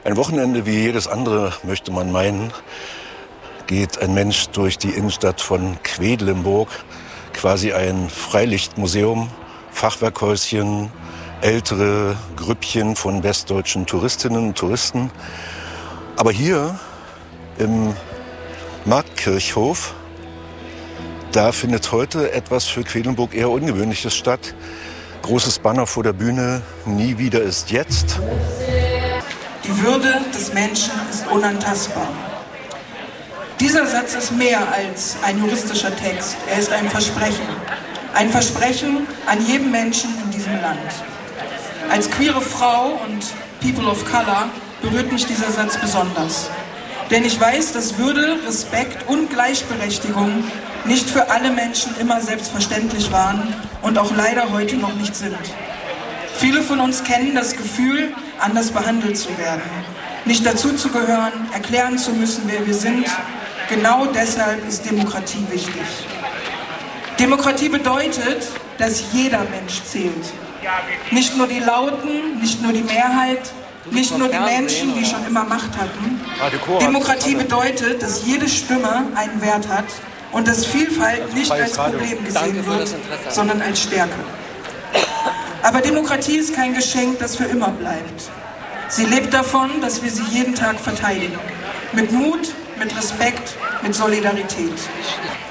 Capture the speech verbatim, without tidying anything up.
Ein Wochenende wie jedes andere, möchte man meinen, geht ein Mensch durch die Innenstadt von Quedlinburg, quasi ein Freilichtmuseum, Fachwerkhäuschen, ältere Grüppchen von westdeutschen Touristinnen und Touristen. Aber hier im Marktkirchhof, da findet heute etwas für Quedlinburg eher Ungewöhnliches statt. Großes Banner vor der Bühne, nie wieder ist jetzt. Die Würde des Menschen ist unantastbar. Dieser Satz ist mehr als ein juristischer Text. Er ist ein Versprechen. Ein Versprechen an jedem Menschen in diesem Land. Als queere Frau und People of Color berührt mich dieser Satz besonders. Denn ich weiß, dass Würde, Respekt und Gleichberechtigung nicht für alle Menschen immer selbstverständlich waren und auch leider heute noch nicht sind. Viele von uns kennen das Gefühl, anders behandelt zu werden, nicht dazuzugehören, erklären zu müssen, wer wir sind. Genau deshalb ist Demokratie wichtig. Demokratie bedeutet, dass jeder Mensch zählt. Nicht nur die Lauten, nicht nur die Mehrheit, nicht nur die Menschen, die schon immer Macht hatten. Demokratie bedeutet, dass jede Stimme einen Wert hat und dass Vielfalt nicht als Problem gesehen wird, sondern als Stärke. Aber Demokratie ist kein Geschenk, das für immer bleibt. Sie lebt davon, dass wir sie jeden Tag verteidigen. Mit Mut, mit Respekt, mit Solidarität.